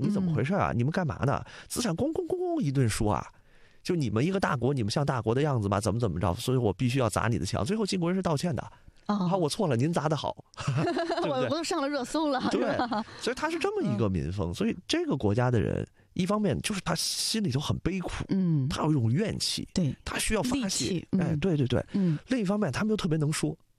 你怎么回事啊？你们干嘛呢？资产咣一顿说啊，就你们一个大国，你们像大国的样子吗？怎么着？所以我必须要砸你的墙。最后晋国人是道歉的。啊，我错了，您砸得好，对不对？ 我都上了热搜了， 对，所以他是这么一个民风。所以这个国家的人，一方面就是他心里头很悲苦，他有一种怨气， 对， 他需要发泄， 对， 另一方面他们又特别能说，